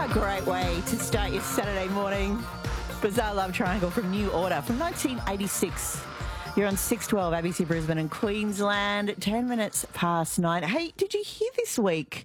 Great way to start your Saturday morning. Bizarre Love Triangle from New Order from 1986. You're on 612 ABC Brisbane and Queensland, 10 minutes past 9. Hey, did you hear this week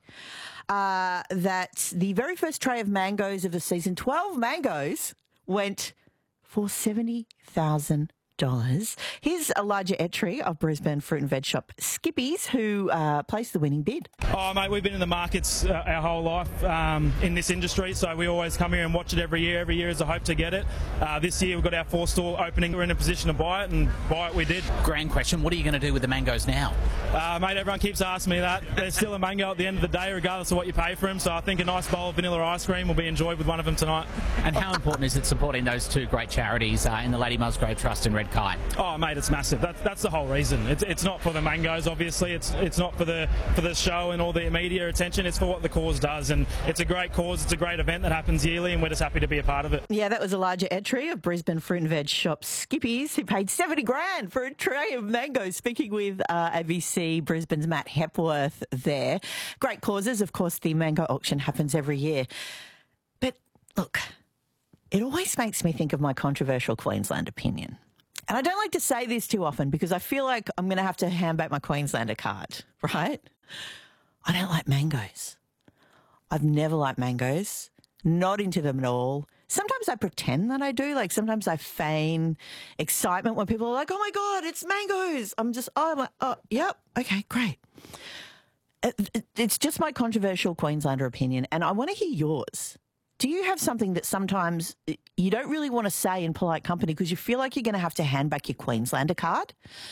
that the very first tray of mangoes of the season, 12 mangoes, went for $70,000? Here's Elijah Etrie of Brisbane fruit and veg shop Skippies, who placed the winning bid. Oh, mate, we've been in the markets our whole life in this industry, so we always come here and watch it every year. Every year is a hope to get it. This year we've got our 4-store opening. We're in a position to buy it, and buy it we did. Grand question, what are you going to do with the mangoes now? Mate, everyone keeps asking me that. There's still a mango at the end of the day, regardless of what you pay for them, so I think a nice bowl of vanilla ice cream will be enjoyed with one of them tonight. And how important is it supporting those two great charities in the Lady Musgrave Trust and Red Kite? Oh, mate, it's massive. That's the whole reason. It's not for the mangoes, obviously. It's not for the show and all the media attention. It's for what the cause does, and it's a great cause. It's a great event that happens yearly, and we're just happy to be a part of it. Yeah, that was Elijah Etrie of Brisbane fruit and veg shop Skippies, who paid $70,000 for a tray of mangoes. Speaking with ABC Brisbane's Matt Hepworth there. Great causes. Of course, the mango auction happens every year. But look, it always makes me think of my controversial Queensland opinion. And I don't like to say this too often because I feel like I'm going to have to hand back my Queenslander card, right? I don't like mangoes. I've never liked mangoes. Not into them at all. Sometimes I pretend that I do. Like sometimes I feign excitement when people are like, oh my God, it's mangoes. I'm like, oh, yep. Okay, great. It's just my controversial Queenslander opinion. And I want to hear yours. Do you have something that sometimes you don't really want to say in polite company because you feel like you're going to have to hand back your Queenslander card?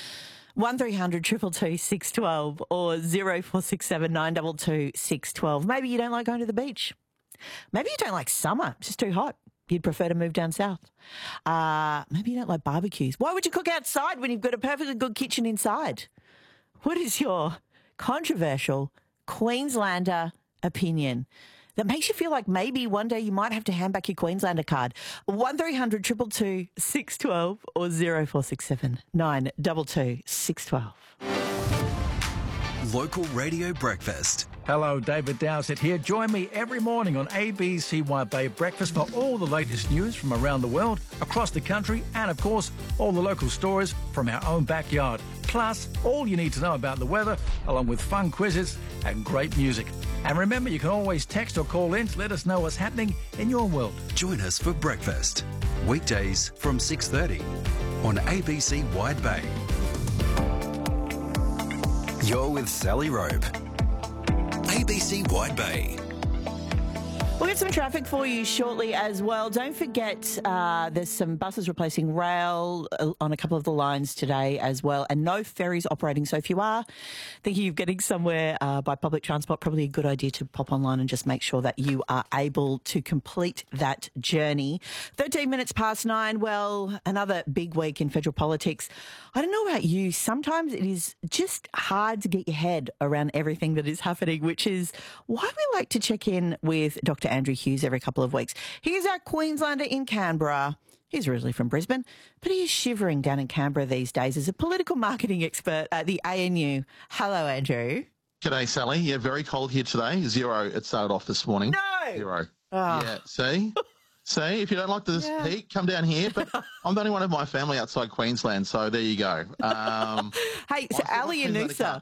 1300 222 612 or 0467 922 612. Maybe you don't like going to the beach. Maybe you don't like summer. It's just too hot. You'd prefer to move down south. Maybe you don't like barbecues. Why would you cook outside when you've got a perfectly good kitchen inside? What is your controversial Queenslander opinion that makes you feel like maybe one day you might have to hand back your Queenslander card? 1300 222 612 or 0467 922 612. Local Radio Breakfast. Hello, David Dowsett here. Join me every morning on ABCY Breakfast for all the latest news from around the world, across the country, and of course, all the local stories from our own backyard. Plus, all you need to know about the weather, along with fun quizzes and great music. And remember, you can always text or call in to let us know what's happening in your world. Join us for breakfast. Weekdays from 6:30 on ABC Wide Bay. You're with Sally Rope. ABC Wide Bay. We'll get some traffic for you shortly as well. Don't forget there's some buses replacing rail on a couple of the lines today as well, and no ferries operating. So if you are thinking of getting somewhere by public transport, probably a good idea to pop online and just make sure that you are able to complete that journey. 13 minutes past 9. Well, another big week in federal politics. I don't know about you. Sometimes it is just hard to get your head around everything that is happening, which is why we like to check in with Dr. Andrew Hughes every couple of weeks. He's our Queenslander in Canberra. He's originally from Brisbane, but he is shivering down in Canberra these days as a political marketing expert at the ANU. Hello, Andrew. G'day, Sally. Yeah, very cold here today. 0 it started off this morning. No! 0. Oh. Yeah, see? See, if you don't like this heat, come down here. But I'm the only one of my family outside Queensland, so there you go. Hey, so Ali in Noosa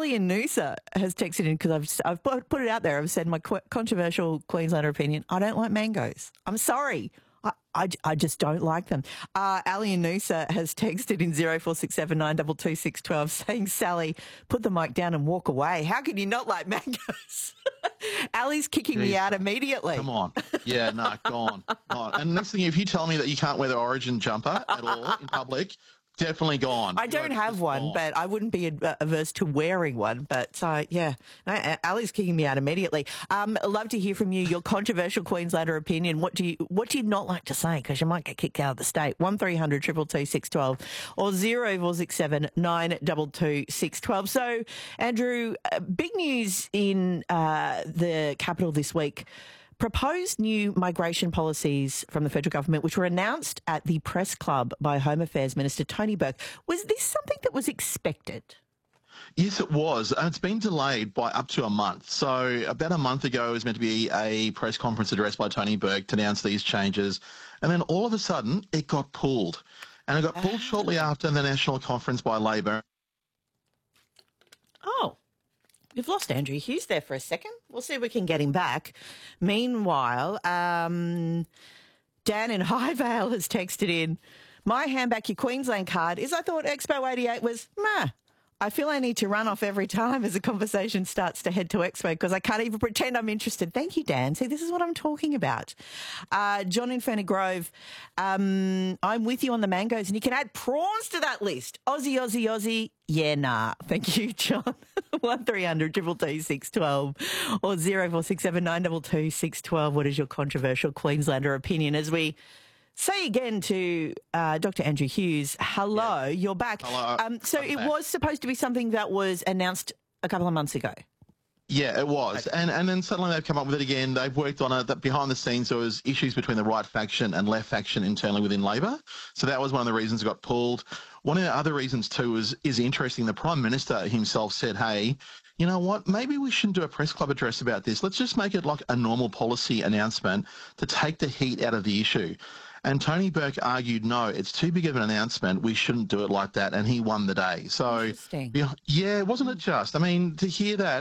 has texted in because I've put it out there. I've said my controversial Queenslander opinion. I don't like mangoes. I'm sorry. I just don't like them. Ali in Noosa has texted in 0467 922 612 saying, Sally, put the mic down and walk away. How can you not like mangoes? Ali's kicking me out immediately. Come on. Yeah, no, gone. And next thing, if you tell me that you can't wear the Origin jumper at all in public, definitely gone. I don't have one, but I wouldn't be averse to wearing one. But yeah, no, Ali's kicking me out immediately. I'd love to hear from you, your controversial Queenslander opinion. What do you not like to say? Because you might get kicked out of the state. 1300 222 612 or 0467 922 612. So, Andrew, big news in the capital this week. Proposed new migration policies from the federal government, which were announced at the Press Club by Home Affairs Minister Tony Burke. Was this something that was expected? Yes, it was. And it's been delayed by up to a month. So about a month ago, it was meant to be a press conference address by Tony Burke to announce these changes. And then all of a sudden, it got pulled. And it got pulled shortly after the national conference by Labor. Oh, we've lost Andrew Hughes there for a second. We'll see if we can get him back. Meanwhile, Dan in Highvale has texted in, my hand back your Queensland card is I thought Expo 88 was, meh. I feel I need to run off every time as a conversation starts to head to Expo because I can't even pretend I'm interested. Thank you, Dan. See, this is what I'm talking about. John in Ferny Grove, I'm with you on the mangoes and you can add prawns to that list. Aussie, Aussie, Aussie. Yeah, nah. Thank you, John. 1300 222 612 or 0467 922 612. What is your controversial Queenslander opinion as we say again to Dr. Andrew Hughes, hello, you're back. Hello. So it was supposed to be something that was announced a couple of months ago. Yeah, it was. And then suddenly they've come up with it again. They've worked on it. That behind the scenes, there was issues between the right faction and left faction internally within Labor. So that was one of the reasons it got pulled. One of the other reasons, too, is interesting. The Prime Minister himself said, hey, you know what, maybe we shouldn't do a press club address about this. Let's just make it like a normal policy announcement to take the heat out of the issue. And Tony Burke argued, no, it's too big of an announcement. We shouldn't do it like that. And he won the day. So, yeah, wasn't it just? I mean, to hear that.